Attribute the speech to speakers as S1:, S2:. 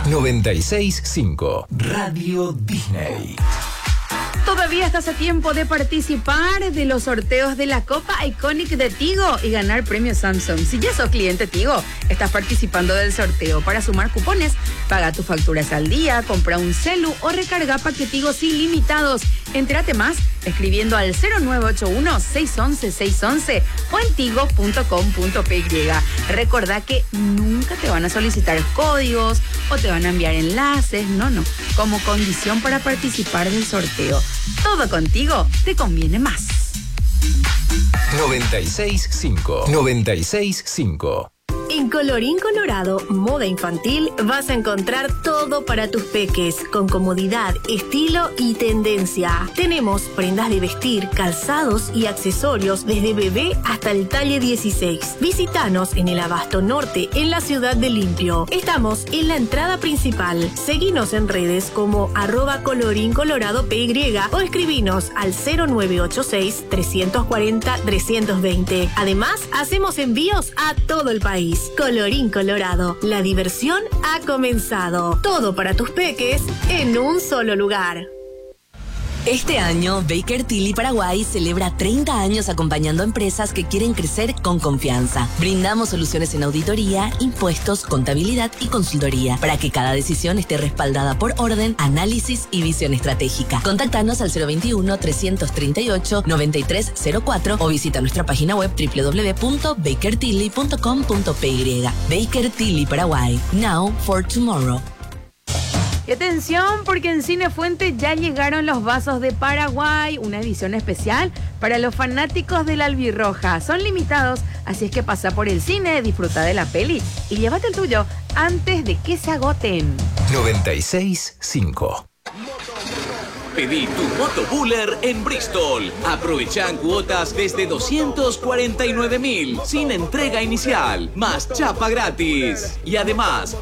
S1: 96.5 Radio Disney.
S2: Todavía estás a tiempo de participar de los sorteos de la Copa Iconic de Tigo y ganar premios Samsung. Si ya sos cliente Tigo, estás participando del sorteo. Para sumar cupones, paga tus facturas al día, compra un celu o recarga paquetigos ilimitados. Entrate más escribiendo al 0981-611-611 o en tigo.com.py. Recordá que nunca te van a solicitar códigos o te van a enviar enlaces, no. Como condición para participar del sorteo. Todo contigo te conviene más.
S1: 96.5 96.5.
S3: En Colorín Colorado, moda infantil, vas a encontrar todo para tus peques, con comodidad, estilo y tendencia. Tenemos prendas de vestir, calzados y accesorios desde bebé hasta el talle 16. Visítanos en el Abasto Norte, en la ciudad de Limpio. Estamos en la entrada principal. Seguinos en redes como @colorincolorado.py o escribinos al 0986-340-320. Además, hacemos envíos a todo el país. Colorín Colorado, la diversión ha comenzado. Todo para tus peques en un solo lugar.
S4: Este año, Baker Tilly Paraguay celebra 30 años acompañando a empresas que quieren crecer con confianza. Brindamos soluciones en auditoría, impuestos, contabilidad y consultoría para que cada decisión esté respaldada por orden, análisis y visión estratégica. Contáctanos al 021-338-9304 o visita nuestra página web www.bakertilly.com.py. Baker Tilly Paraguay. Now for tomorrow.
S2: Y atención, porque en Cine Fuente ya llegaron los vasos de Paraguay, una edición especial para los fanáticos de la albirroja. Son limitados, así es que pasa por el cine, disfruta de la peli y llévate el tuyo antes de que se agoten.
S1: 96.5.
S5: Pedí tu Motobuller en Bristol. Aprovechan cuotas desde 249.000 sin entrega inicial, más chapa gratis. Y además,